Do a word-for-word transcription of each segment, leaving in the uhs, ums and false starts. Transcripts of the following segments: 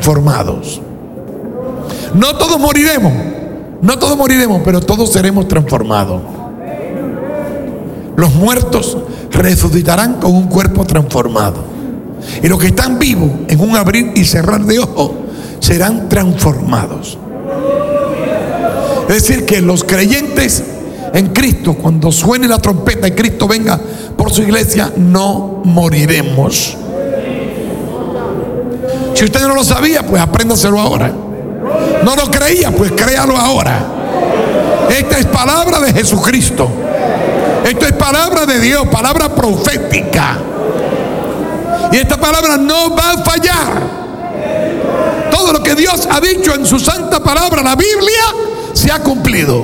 transformados. No todos moriremos, no todos moriremos, pero todos seremos transformados. Los muertos resucitarán con un cuerpo transformado. Y los que están vivos, en un abrir y cerrar de ojos, serán transformados. Es decir, que los creyentes en Cristo, cuando suene la trompeta y Cristo venga por su iglesia, no moriremos. Si usted no lo sabía, pues apréndaselo ahora. No lo creía, pues créalo ahora. Esta es palabra de Jesucristo. Esto es palabra de Dios, palabra profética. Y esta palabra no va a fallar. Todo lo que Dios ha dicho en su santa palabra, la Biblia, se ha cumplido.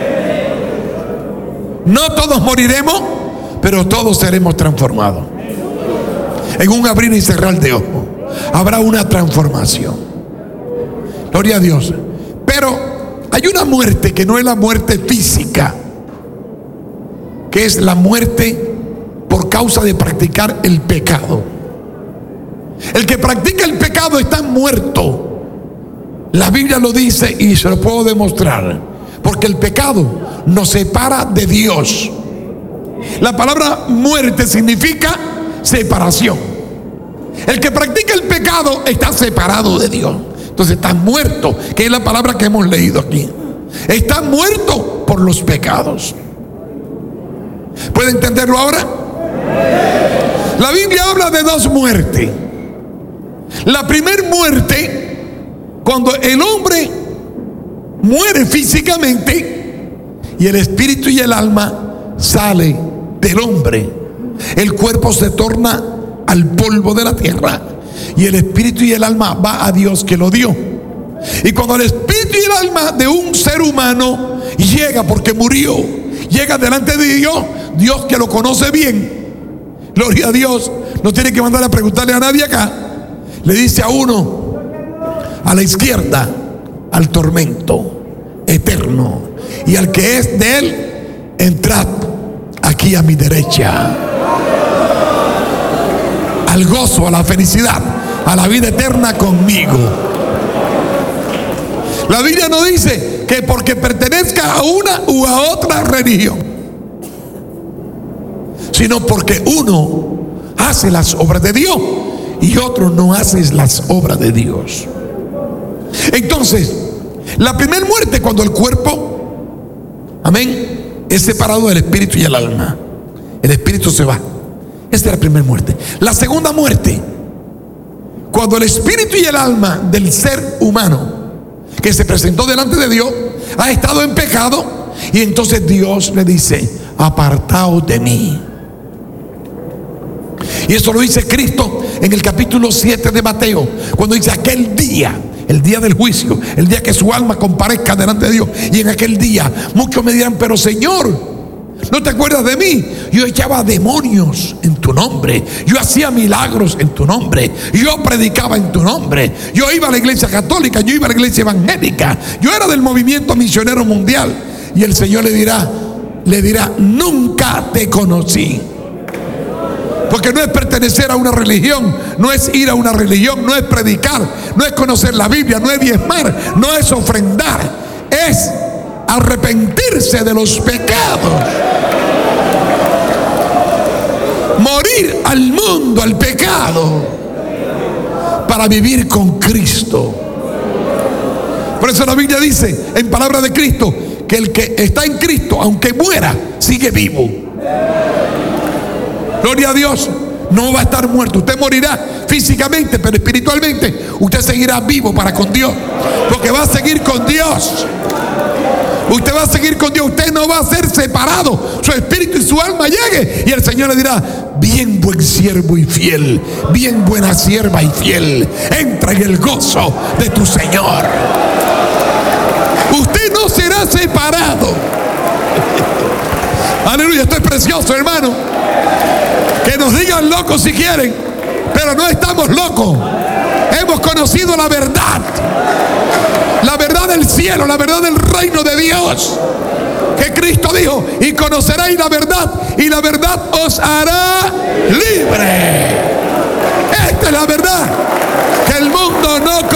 No todos moriremos, pero todos seremos transformados. En un abrir y cerrar de ojos habrá una transformación. Gloria a Dios. Pero hay una muerte que no es la muerte física, que es la muerte por causa de practicar el pecado. El que practica el pecado está muerto. La Biblia lo dice y se lo puedo demostrar, porque el pecado nos separa de Dios. La palabra muerte significa separación. El que practica el pecado está separado de Dios. Entonces está muerto, que es la palabra que hemos leído aquí. Está muerto por los pecados. ¿Puede entenderlo ahora? La Biblia habla de dos muertes. La primera muerte, cuando el hombre muere físicamente y el espíritu y el alma sale del hombre. El cuerpo se torna al polvo de la tierra y el espíritu y el alma va a Dios que lo dio. Y cuando el espíritu y el alma de un ser humano llega, porque murió, llega delante de Dios, Dios que lo conoce bien, gloria a Dios, no tiene que mandar a preguntarle a nadie acá, le dice a uno: a la izquierda, al tormento eterno, y al que es de él, entrad aquí a mi derecha, al gozo, a la felicidad, a la vida eterna conmigo. La Biblia no dice que porque pertenezca a una u a otra religión, sino porque uno hace las obras de Dios y otro no hace las obras de Dios. Entonces, la primera muerte, cuando el cuerpo, amén, es separado del espíritu y el alma, el espíritu se va. Esta es la primera muerte. La segunda muerte, cuando el espíritu y el alma del ser humano que se presentó delante de Dios ha estado en pecado, y entonces Dios le dice: apartaos de mí. Y eso lo dice Cristo en el capítulo siete de Mateo, cuando dice: aquel día, el día del juicio, el día que su alma comparezca delante de Dios, y en aquel día muchos me dirán: pero Señor, ¿no te acuerdas de mí? Yo echaba demonios en tu nombre, yo hacía milagros en tu nombre, yo predicaba en tu nombre, yo iba a la iglesia católica, yo iba a la iglesia evangélica, yo era del movimiento misionero mundial. Y el Señor le dirá, le dirá: nunca te conocí. Porque no es pertenecer a una religión, no es ir a una religión, no es predicar, no es conocer la Biblia, no es diezmar, no es ofrendar, es arrepentirse de los pecados, morir al mundo, al pecado, para vivir con Cristo. Por eso la Biblia dice, en palabra de Cristo, que el que está en Cristo, aunque muera, sigue vivo. Gloria a Dios. No va a estar muerto. Usted morirá físicamente, pero espiritualmente usted seguirá vivo para con Dios, porque va a seguir con Dios. Usted va a seguir con Dios. Usted no va a ser separado. Su espíritu y su alma llegue y el Señor le dirá: bien buen siervo y fiel, bien buena sierva y fiel, entra en el gozo de tu Señor. Usted no será separado. Aleluya. Esto es precioso, hermano. Que nos digan locos si quieren, pero no estamos locos. Hemos conocido la verdad, la verdad del cielo, la verdad del reino de Dios, que Cristo dijo: y conoceréis la verdad, y la verdad os hará libre. Esta es la verdad que el mundo no conoce.